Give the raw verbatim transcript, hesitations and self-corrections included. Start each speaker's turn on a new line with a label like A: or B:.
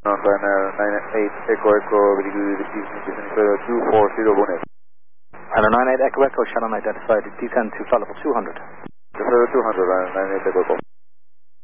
A: nine eight Echo Echo, very good, two four zero one eight.
B: Hello, nine eight Echo Echo, Shannon identified, descend to flight level two hundred.
A: two hundred, nine eight Echo Echo.